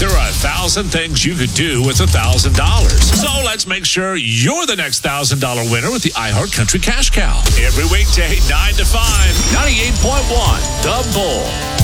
There are 1,000 things you could do with $1,000. So let's make sure you're the next $1,000 winner with the iHeart Country Cash Cow. Every weekday, 9 to 5, 98.1, The Bull.